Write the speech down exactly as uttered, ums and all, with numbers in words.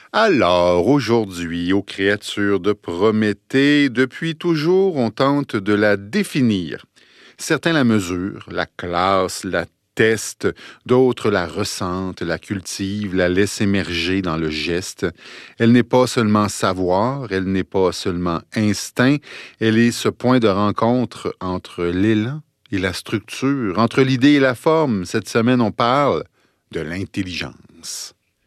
Alors, aujourd'hui, aux créatures de Prométhée, depuis toujours, on tente de la définir. Certains la mesurent, la classent, la testent, d'autres la ressentent, la cultivent, la laissent émerger dans le geste. Elle n'est pas seulement savoir, elle n'est pas seulement instinct, elle est ce point de rencontre entre l'élan et la structure, entre l'idée et la forme. Cette semaine, on parle de l'intelligence.